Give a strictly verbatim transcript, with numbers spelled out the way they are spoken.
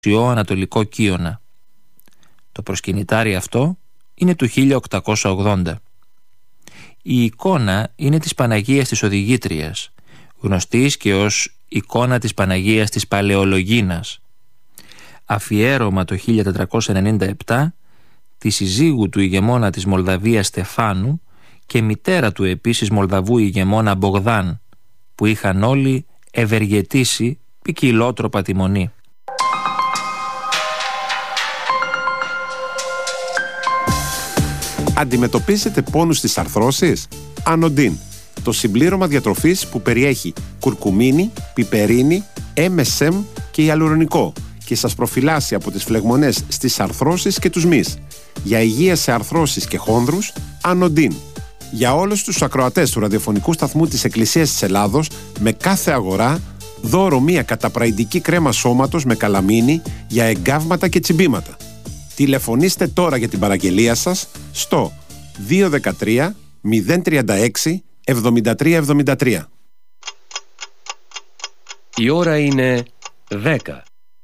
ανατολικό Κύωνα. Το προσκυνητάρι αυτό είναι του χίλια οκτακόσια ογδόντα. Η εικόνα είναι της Παναγίας της Οδηγήτριας, γνωστής και ως εικόνα της Παναγίας της Παλαιολογίνας. Αφιέρωμα το χίλια τετρακόσια ενενήντα επτά τη συζύγου του ηγεμόνα της Μολδαβίας Στεφάνου και μητέρα του επίσης Μολδαβού ηγεμόνα Μπογδάν, που είχαν όλοι ευεργετήσει ποικιλότροπα τη μονή. Αντιμετωπίζετε πόνους στις αρθρώσεις? Ανοντίν, το συμπλήρωμα διατροφής που περιέχει κουρκουμίνη, πιπερίνη, εμ ες εμ και ιαλουρονικό και σας προφυλάσσει από τις φλεγμονές στις αρθρώσεις και τους μυς. Για υγεία σε αρθρώσεις και χόνδρους, Ανοντίν. Για όλους τους ακροατές του ραδιοφωνικού σταθμού της Εκκλησίας της Ελλάδος, με κάθε αγορά, δώρο μία καταπραϊντική κρέμα σώματος με καλαμίνη για εγκάβματα και τσιμπήματα. Τηλεφωνήστε τώρα για την παραγγελία σας στο δύο ένα τρία μηδέν τρία έξι εβδομήντα τρία εβδομήντα τρία. Η ώρα είναι δέκα.